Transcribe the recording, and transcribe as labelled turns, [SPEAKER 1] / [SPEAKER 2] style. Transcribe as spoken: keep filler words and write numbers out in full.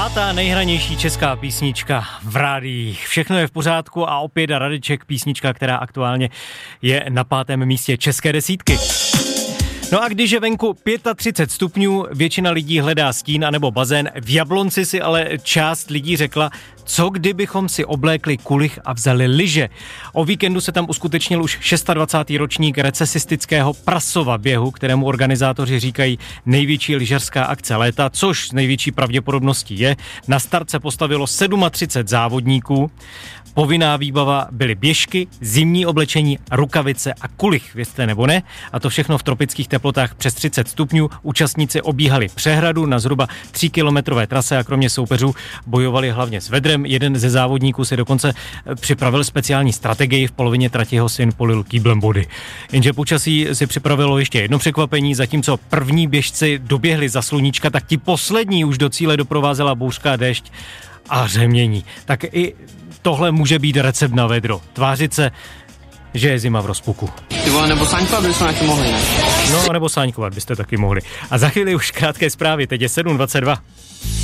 [SPEAKER 1] Pátá nejhranější česká písnička v rádiích. Všechno je v pořádku a opět Radeček, písnička, která aktuálně je na pátém místě české desítky. No a když je venku třicet pět stupňů, většina lidí hledá stín anebo bazén. V Jablonci si ale část lidí řekla, co kdybychom si oblékli kulich a vzali lyže. O víkendu se tam uskutečnil už dvacátý šestý ročník recesistického Prasova běhu, kterému organizátoři říkají největší lyžařská akce léta, což s největší pravděpodobností je. Na start se postavilo třicet sedm závodníků. Povinná výbava byly běžky, zimní oblečení, rukavice a kulich, věřte nebo ne. A to všechno v tropických teplotách přes třicet stupňů. Účastníci obíhali přehradu na zhruba tříkilometrové trase a kromě soupeřů bojovali hlavně s vedrem. Jeden ze závodníků si dokonce připravil speciální strategii, v polovině trati ho syn polil kýblem vody. Jenže počasí si připravilo ještě jedno překvapení, zatímco první běžci doběhli za sluníčka, tak ti poslední už do cíle doprovázela bouřka, déšť a řemění. Tak i tohle může být recept na vedro. Tvářit se, že je zima v rozpuku.
[SPEAKER 2] Ty vole, nebo sáňkovat bychom taky mohli, ne?
[SPEAKER 1] No, nebo sáňkovat byste taky mohli. A za chvíli už krátké zprávy, teď je sedm dvacet dva.